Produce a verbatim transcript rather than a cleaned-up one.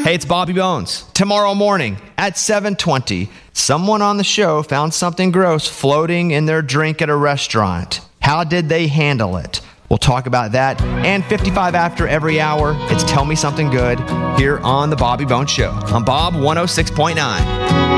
Hey, it's Bobby Bones. Tomorrow morning at seven twenty, someone on the show found something gross floating in their drink at a restaurant. How did they handle it? We'll talk about that. And fifty-five after every hour, it's Tell Me Something Good here on The Bobby Bones Show on Bob one oh six point nine.